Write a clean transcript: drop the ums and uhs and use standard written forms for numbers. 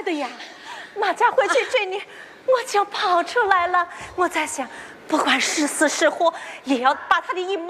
的呀？马家辉去追你，我就跑出来了。我在想，不管是死是活，也要把他的阴谋